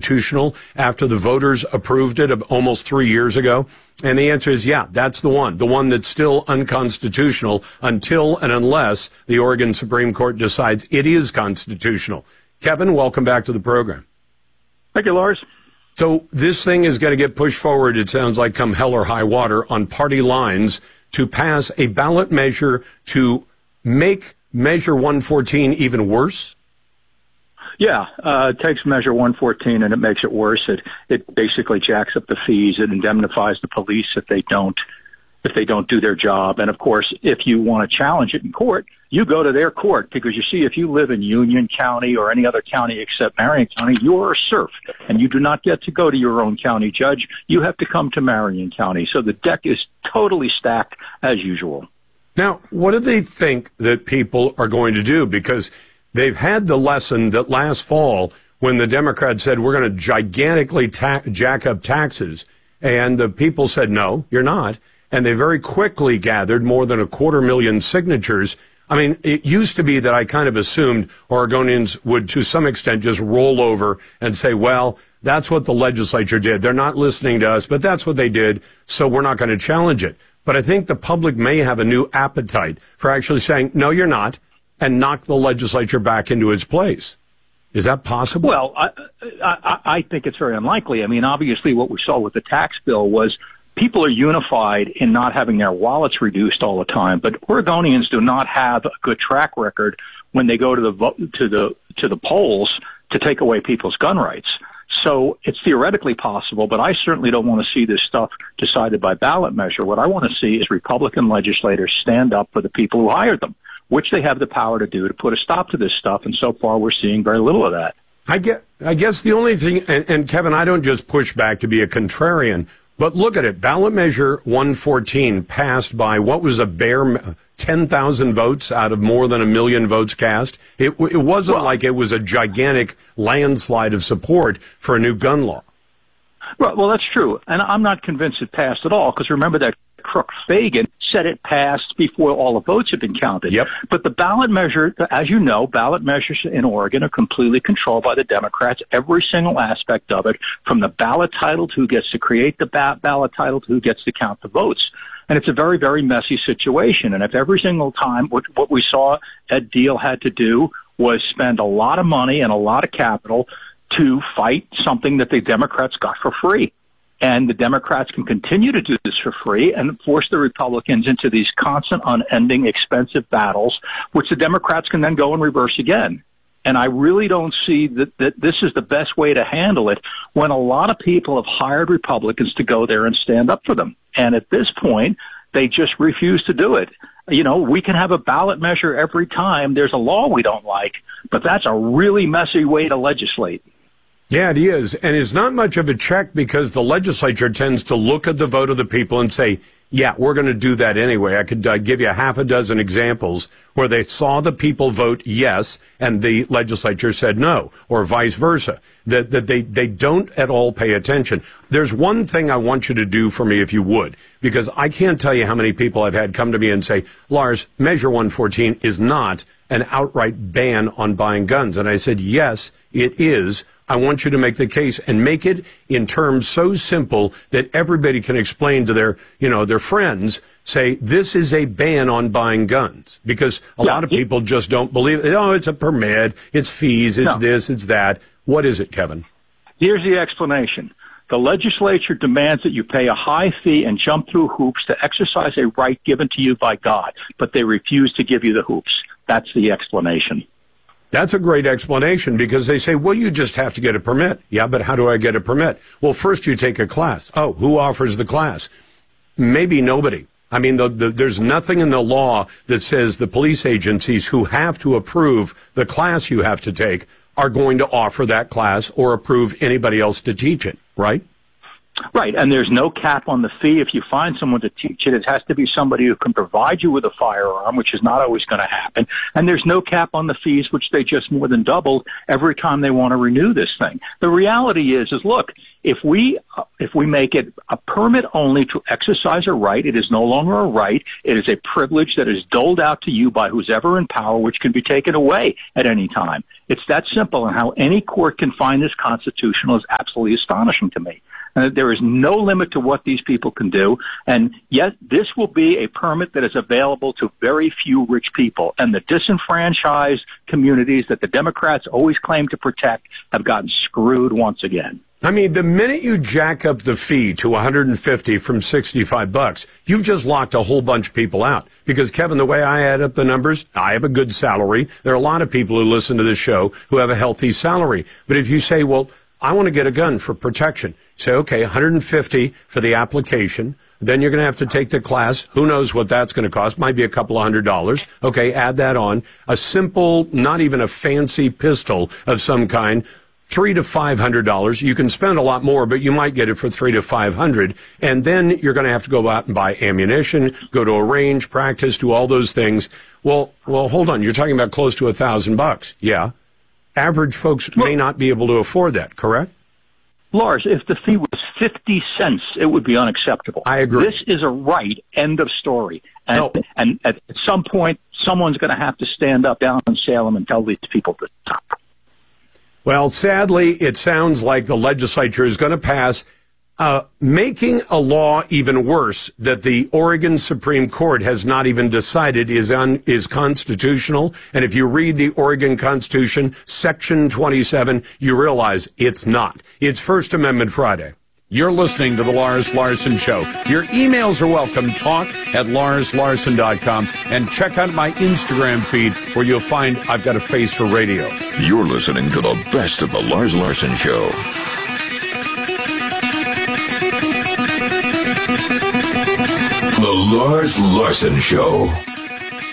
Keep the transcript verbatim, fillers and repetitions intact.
constitutional after the voters approved it almost three years ago? And the answer is, yeah, that's the one, the one that's still unconstitutional until and unless the Oregon Supreme Court decides it is constitutional. Kevin, welcome back to the program. Thank you, Lars. So this thing is going to get pushed forward, it sounds like, come hell or high water on party lines to pass a ballot measure to make Measure one fourteen even worse? Yeah, uh, it takes Measure one fourteen and it makes it worse. It it basically jacks up the fees. It indemnifies the police if they don't if they don't do their job. And of course, if you want to challenge it in court, you go to their court, because you see, if you live in Union County or any other county except Marion County, you're a serf, and you do not get to go to your own county judge. You have to come to Marion County. So the deck is totally stacked as usual. Now, what do they think that people are going to do? Because they've had the lesson that last fall when the Democrats said we're going to gigantically ta- jack up taxes, and the people said, no, you're not. And they very quickly gathered more than a quarter million signatures. I mean, it used to be that I kind of assumed Oregonians would, to some extent, just roll over and say, well, that's what the legislature did. They're not listening to us, but that's what they did, so we're not going to challenge it. But I think the public may have a new appetite for actually saying, no, you're not, and knock the legislature back into its place. Is that possible? Well, I, I, I think it's very unlikely. I mean, obviously what we saw with the tax bill was people are unified in not having their wallets reduced all the time, but Oregonians do not have a good track record when they go to the vo- to the to the polls to take away people's gun rights. So it's theoretically possible, but I certainly don't want to see this stuff decided by ballot measure. What I want to see is Republican legislators stand up for the people who hired them, which they have the power to do to put a stop to this stuff. And so far, we're seeing very little of that. I get, I guess the only thing, and, and Kevin, I don't just push back to be a contrarian, but look at it. Ballot measure one fourteen passed by what was a bare ten thousand votes out of more than a million votes cast. It, it wasn't well, like it was a gigantic landslide of support for a new gun law. Well, well, that's true. And I'm not convinced it passed at all, because remember that crook Fagan said it passed before all the votes had been counted. Yep. But the ballot measure, as you know, ballot measures in Oregon are completely controlled by the Democrats, every single aspect of it, from the ballot title to who gets to create the ba- ballot title to who gets to count the votes. And it's a very, very messy situation. And if every single time what, what we saw Ed Deal had to do was spend a lot of money and a lot of capital to fight something that the Democrats got for free. And the Democrats can continue to do this for free and force the Republicans into these constant, unending, expensive battles, which the Democrats can then go and reverse again. And I really don't see that, that this is the best way to handle it when a lot of people have hired Republicans to go there and stand up for them. And at this point, they just refuse to do it. You know, we can have a ballot measure every time there's a law we don't like, but that's a really messy way to legislate. Yeah, it is. And it's not much of a check, because the legislature tends to look at the vote of the people and say, yeah, we're going to do that anyway. I could uh, give you half a dozen examples where they saw the people vote yes and the legislature said no, or vice versa, that, that they, they don't at all pay attention. There's one thing I want you to do for me, if you would, because I can't tell you how many people I've had come to me and say, Lars, Measure one fourteen is not an outright ban on buying guns. And I said, yes, it is. I want you to make the case and make it in terms so simple that everybody can explain to their, you know, their friends, say, this is a ban on buying guns. Because a yeah, lot of people just don't believe it. Oh, it's a permit, it's fees, it's no. this, it's that. What is it, Kevin? Here's the explanation. The legislature demands that you pay a high fee and jump through hoops to exercise a right given to you by God, but they refuse to give you the hoops. That's the explanation. That's a great explanation, because they say, well, you just have to get a permit. Yeah, but how do I get a permit? Well, first you take a class. Oh, who offers the class? Maybe nobody. I mean, the, the, there's nothing in the law that says the police agencies who have to approve the class you have to take are going to offer that class or approve anybody else to teach it, right? Right, and there's no cap on the fee. If you find someone to teach it, it has to be somebody who can provide you with a firearm, which is not always going to happen. And there's no cap on the fees, which they just more than doubled every time they want to renew this thing. The reality is, is look, if we uh, if we make it a permit only to exercise a right, it is no longer a right. It is a privilege that is doled out to you by who's ever in power, which can be taken away at any time. It's that simple, and how any court can find this constitutional is absolutely astonishing to me. Uh, there is no limit to what these people can do. And yet this will be a permit that is available to very few rich people. And the disenfranchised communities that the Democrats always claim to protect have gotten screwed once again. I mean, the minute you jack up the fee to one hundred fifty from sixty-five bucks, you've just locked a whole bunch of people out. Because, Kevin, the way I add up the numbers, I have a good salary. There are a lot of people who listen to this show who have a healthy salary. But if you say, well, I want to get a gun for protection, say, okay, one hundred fifty for the application. Then you're going to have to take the class. Who knows what that's going to cost? Might be a couple of hundred dollars. Okay, add that on. A simple, not even a fancy pistol of some kind, three to five hundred dollars. You can spend a lot more, but you might get it for three to five hundred. And then you're going to have to go out and buy ammunition, go to a range, practice, do all those things. Well, well, hold on. You're talking about close to a thousand bucks. Yeah. Average folks may not be able to afford that, correct? Lars, if the fee was fifty cents, it would be unacceptable. I agree. This is a right, end of story. And, no. and at some point, someone's going to have to stand up down in Salem and tell these people to stop. Well, sadly, it sounds like the legislature is going to pass uh, making a law even worse that the Oregon Supreme Court has not even decided is un, is constitutional. And if you read the Oregon Constitution, Section twenty-seven, you realize it's not. It's First Amendment Friday. You're listening to The Lars Larson Show. Your emails are welcome. Talk at lars larson dot com. And check out my Instagram feed where you'll find I've got a face for radio. You're listening to the best of The Lars Larson Show. The Lars Larson Show.